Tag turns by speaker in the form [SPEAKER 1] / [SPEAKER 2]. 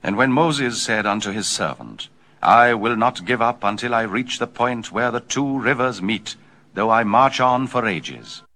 [SPEAKER 1] And when Moses said unto his servant, I will not give up until I reach the point where the two rivers meet, though I march on for ages.